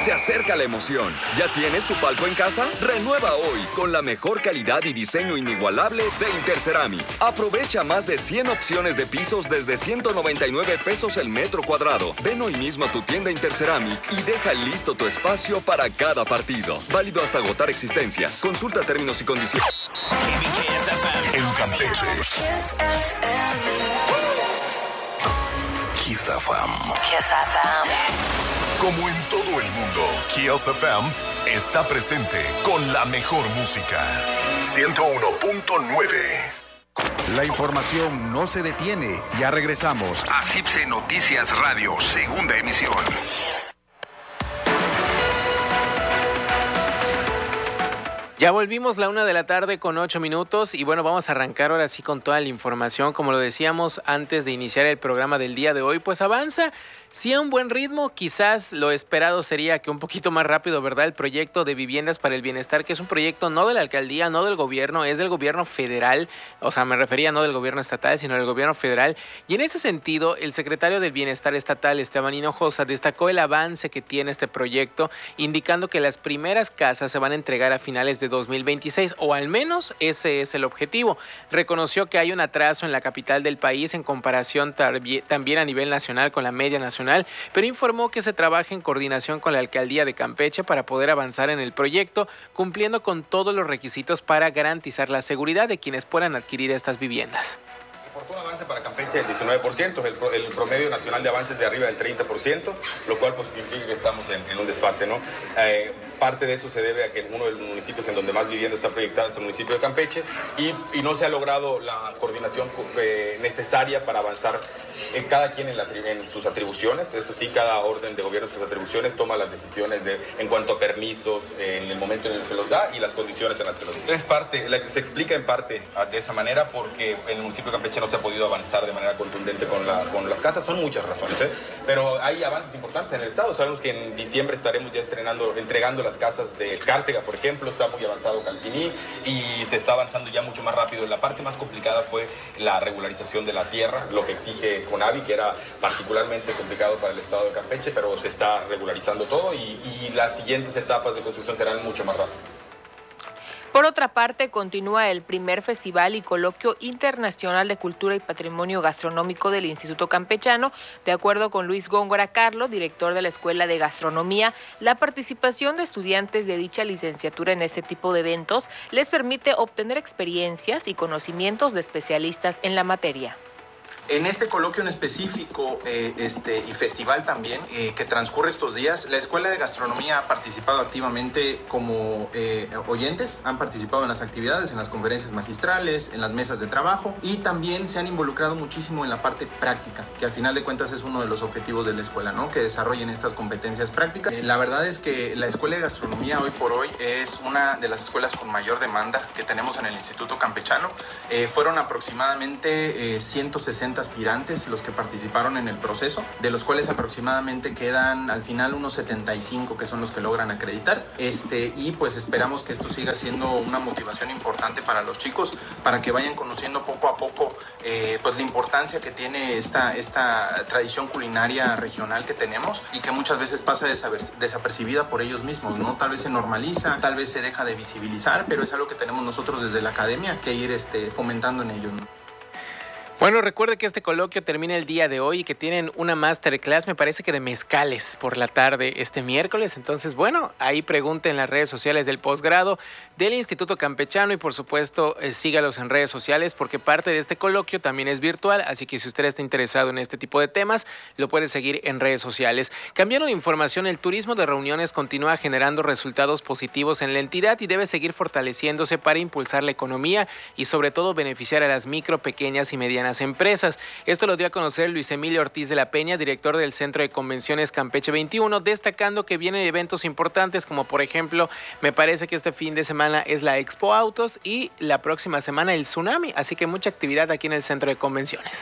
Se acerca la emoción. ¿Ya tienes tu palco en casa? Renueva hoy con la mejor calidad y diseño inigualable de Interceramic. Aprovecha más de 100 opciones de pisos desde 199 pesos el metro cuadrado. Ven hoy mismo a tu tienda Interceramic y deja listo tu espacio para cada partido. Válido hasta agotar existencias. Consulta términos y condiciones. En Campeche. Kiss FM. Como en todo el mundo, Kiss FM está presente con la mejor música. 101.9. La información no se detiene. Ya regresamos a CIPSE Noticias Radio, segunda emisión. Ya volvimos, 1:00 con 8 minutos y bueno, vamos a arrancar ahora sí con toda la información. Como lo decíamos antes de iniciar el programa del día de hoy, pues avanza. Sí, a un buen ritmo, quizás lo esperado sería que un poquito más rápido, ¿verdad? El proyecto de viviendas para el bienestar, que es un proyecto no de la alcaldía, no del gobierno, es del gobierno federal, o sea, me refería no del gobierno estatal, sino del gobierno federal. Y en ese sentido, el secretario del Bienestar Estatal, Esteban Hinojosa, destacó el avance que tiene este proyecto, indicando que las primeras casas se van a entregar a finales de 2026, o al menos ese es el objetivo. Reconoció que hay un atraso en la capital del país en comparación también a nivel nacional con la media nacional, pero informó que se trabaja en coordinación con la alcaldía de Campeche para poder avanzar en el proyecto, cumpliendo con todos los requisitos para garantizar la seguridad de quienes puedan adquirir estas viviendas. Reportó un avance para Campeche del 19%, el promedio nacional de avances de arriba del 30%, lo cual pues significa que estamos en un desfase, ¿no? Parte de eso se debe a que uno de los municipios en donde más vivienda está proyectada es el municipio de Campeche y no se ha logrado la coordinación necesaria para avanzar cada quien en sus atribuciones. Eso sí, cada orden de gobierno en sus atribuciones toma las decisiones en cuanto a permisos, en el momento en el que los da y las condiciones en las que los da. Se explica en parte de esa manera porque en el municipio de Campeche no se ha podido avanzar de manera contundente con las casas. Son muchas razones, pero hay avances importantes en el estado. Sabemos que en diciembre estaremos ya entregando las casas de Escárcega, por ejemplo. Está muy avanzado Calquiní y se está avanzando ya mucho más rápido. La parte más complicada fue la regularización de la tierra, lo que exige CONAVI, que era particularmente complicado para el estado de Campeche, pero se está regularizando todo y las siguientes etapas de construcción serán mucho más rápidas. Por otra parte, continúa el primer Festival y Coloquio Internacional de Cultura y Patrimonio Gastronómico del Instituto Campechano. De acuerdo con Luis Góngora Carlo, director de la Escuela de Gastronomía, la participación de estudiantes de dicha licenciatura en este tipo de eventos les permite obtener experiencias y conocimientos de especialistas en la materia. En este coloquio en específico y festival también, que transcurre estos días, la Escuela de Gastronomía ha participado activamente como oyentes, han participado en las actividades, en las conferencias magistrales, en las mesas de trabajo y también se han involucrado muchísimo en la parte práctica, que al final de cuentas es uno de los objetivos de la escuela, ¿no? Que desarrollen estas competencias prácticas. La verdad es que la Escuela de Gastronomía hoy por hoy es una de las escuelas con mayor demanda que tenemos en el Instituto Campechano. Fueron aproximadamente 160 aspirantes los que participaron en el proceso, de los cuales aproximadamente quedan al final unos 75 que son los que logran acreditar, y pues esperamos que esto siga siendo una motivación importante para los chicos, para que vayan conociendo poco a poco pues la importancia que tiene esta tradición culinaria regional que tenemos y que muchas veces pasa desapercibida por ellos mismos, ¿no? Tal vez se normaliza, tal vez se deja de visibilizar, pero es algo que tenemos nosotros desde la academia que ir fomentando en ello, ¿no? Bueno, recuerde que este coloquio termina el día de hoy y que tienen una masterclass, me parece que de mezcales por la tarde este miércoles. Entonces, bueno, ahí pregunten en las redes sociales del posgrado del Instituto Campechano y por supuesto sígalos en redes sociales porque parte de este coloquio también es virtual. Así que si usted está interesado en este tipo de temas, lo puede seguir en redes sociales. Cambiando de información, el turismo de reuniones continúa generando resultados positivos en la entidad y debe seguir fortaleciéndose para impulsar la economía y sobre todo beneficiar a las micro, pequeñas y medianas empresas. Esto lo dio a conocer Luis Emilio Ortiz de la Peña, director del Centro de Convenciones Campeche 21, destacando que vienen eventos importantes como por ejemplo, me parece que este fin de semana es la Expo Autos y la próxima semana el Tsunami, así que mucha actividad aquí en el Centro de Convenciones.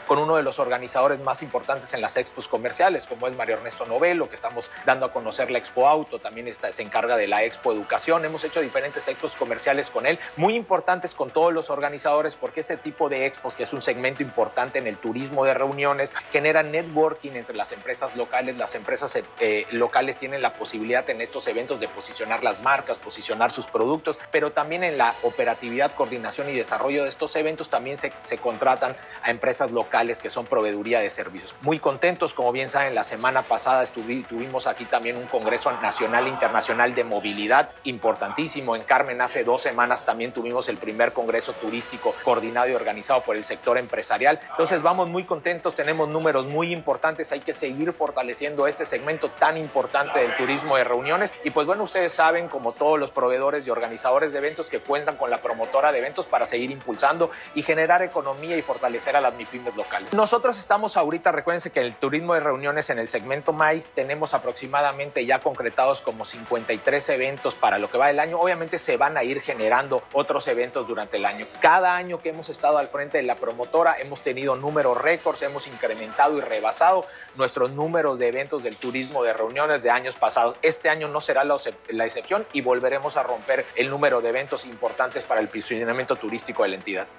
con uno de los organizadores más importantes en las expos comerciales, como es Mario Ernesto Novelo, que estamos dando a conocer la Expo Auto, también se encarga de la Expo Educación. Hemos hecho diferentes expos comerciales con él, muy importantes con todos los organizadores, porque este tipo de expos, que es un segmento importante en el turismo de reuniones, genera networking entre las empresas locales. Las empresas locales tienen la posibilidad en estos eventos de posicionar las marcas, posicionar sus productos, pero también en la operatividad, coordinación y desarrollo de estos eventos también se contratan a empresas locales que son proveeduría de servicios. Muy contentos, como bien saben, la semana pasada tuvimos aquí también un Congreso Nacional e Internacional de Movilidad importantísimo. En Carmen hace 2 semanas también tuvimos el primer Congreso Turístico coordinado y organizado por el sector empresarial. Entonces vamos muy contentos, tenemos números muy importantes, hay que seguir fortaleciendo este segmento tan importante del turismo de reuniones. Y pues bueno, ustedes saben, como todos los proveedores y organizadores de eventos, que cuentan con la promotora de eventos para seguir impulsando y generar economía y fortalecer a las MIPYMES locales. Nosotros estamos ahorita, recuérdense que el turismo de reuniones en el segmento MICE tenemos aproximadamente ya concretados como 53 eventos para lo que va del año. Obviamente se van a ir generando otros eventos durante el año. Cada año que hemos estado al frente de la promotora hemos tenido números récords, hemos incrementado y rebasado nuestros números de eventos del turismo de reuniones de años pasados. Este año no será la excepción y volveremos a romper el número de eventos importantes para el posicionamiento turístico de la entidad.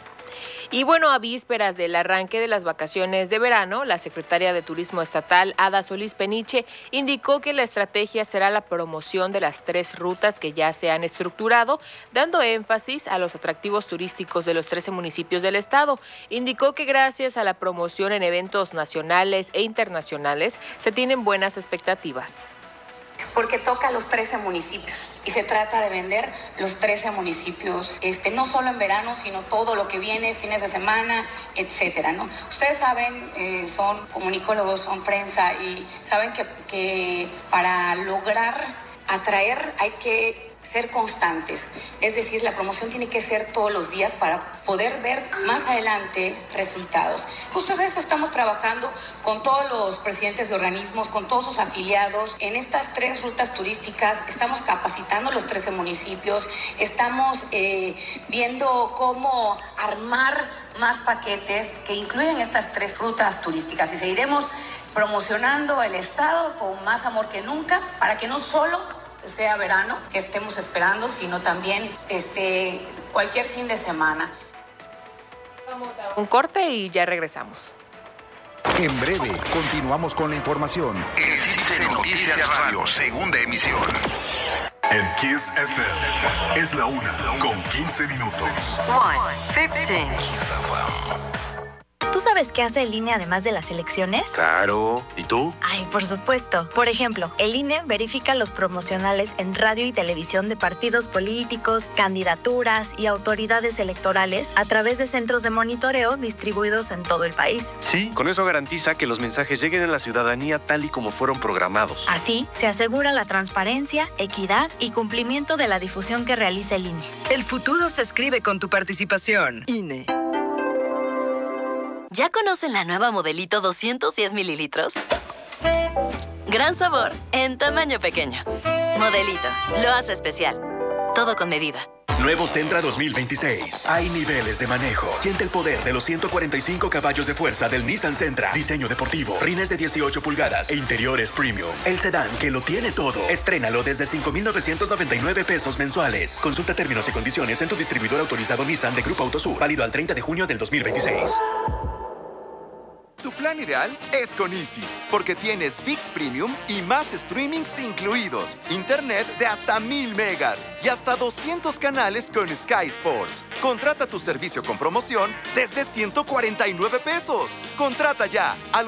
Y bueno, a vísperas del arranque de las vacaciones de verano, la secretaria de Turismo Estatal, Ada Solís Peniche, indicó que la estrategia será la promoción de las 3 rutas que ya se han estructurado, dando énfasis a los atractivos turísticos de los 13 municipios del estado. Indicó que gracias a la promoción en eventos nacionales e internacionales se tienen buenas expectativas. Porque toca a los 13 municipios y se trata de vender los 13 municipios, no solo en verano, sino todo lo que viene, fines de semana, etcétera, ¿no? Ustedes saben, son comunicólogos, son prensa y saben que para lograr atraer hay que ser constantes, es decir, la promoción tiene que ser todos los días para poder ver más adelante resultados. Justo eso estamos trabajando con todos los presidentes de organismos, con todos sus afiliados. En estas 3 rutas turísticas estamos capacitando los 13 municipios, estamos viendo cómo armar más paquetes que incluyen estas 3 rutas turísticas y seguiremos promocionando el estado con más amor que nunca para que no solo sea verano que estemos esperando, sino también cualquier fin de semana. Un corte y ya regresamos. En breve, continuamos con la información. Existe Noticias Radio, segunda emisión. En Kiss FM es la 1:15 minutos. 1:15. ¿Tú sabes qué hace el INE además de las elecciones? Claro. ¿Y tú? Ay, por supuesto. Por ejemplo, el INE verifica los promocionales en radio y televisión de partidos políticos, candidaturas y autoridades electorales a través de centros de monitoreo distribuidos en todo el país. Sí, con eso garantiza que los mensajes lleguen a la ciudadanía tal y como fueron programados. Así, se asegura la transparencia, equidad y cumplimiento de la difusión que realiza el INE. El futuro se escribe con tu participación. INE. ¿Ya conocen la nueva Modelito 210 mililitros? Gran sabor, en tamaño pequeño. Modelito, lo hace especial. Todo con medida. Nuevo Sentra 2026. Hay niveles de manejo. Siente el poder de los 145 caballos de fuerza del Nissan Sentra. Diseño deportivo, rines de 18 pulgadas e interiores premium. El sedán que lo tiene todo. Estrénalo desde 5,999 pesos mensuales. Consulta términos y condiciones en tu distribuidor autorizado Nissan de Grupo Autosur. Válido al 30 de junio del 2026. Tu plan ideal es con Easy, porque tienes ViX Premium y más streamings incluidos, internet de hasta 1000 megas y hasta 200 canales con Sky Sports. Contrata tu servicio con promoción desde 149 pesos. Contrata ya al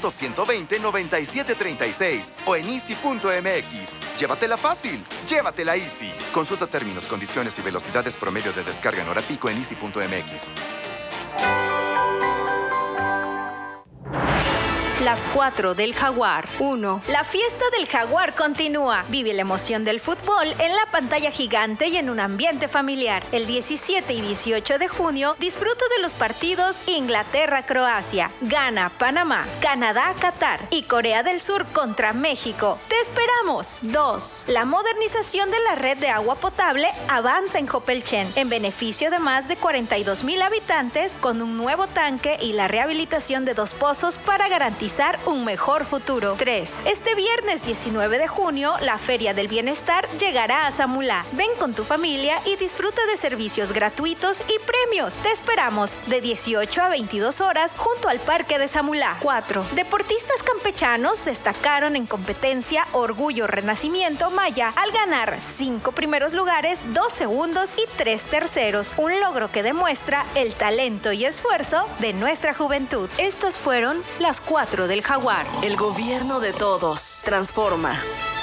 800-120-9736 o en easy.mx. Llévatela fácil, llévatela Easy. Consulta términos, condiciones y velocidades promedio de descarga en hora pico en easy.mx. Las 4 del Jaguar. 1. La fiesta del Jaguar continúa. Vive la emoción del fútbol en la pantalla gigante y en un ambiente familiar. El 17 y 18 de junio disfruta de los partidos Inglaterra-Croacia, Ghana-Panamá, Canadá-Qatar y Corea del Sur contra México. ¡Te esperamos! 2. La modernización de la red de agua potable avanza en Jopelchen en beneficio de más de 42,000 habitantes con un nuevo tanque y la rehabilitación de 2 pozos para garantizar un mejor futuro. 3. Este viernes 19 de junio, la Feria del Bienestar llegará a Zamulá. Ven con tu familia y disfruta de servicios gratuitos y premios. Te esperamos de 18 a 22 horas junto al Parque de Zamulá. 4. Deportistas campechanos destacaron en competencia Orgullo Renacimiento Maya al ganar 5 primeros lugares, 2 segundos y 3 terceros. Un logro que demuestra el talento y esfuerzo de nuestra juventud. Estas fueron las 4 del Jaguar. El gobierno de todos. Transforma.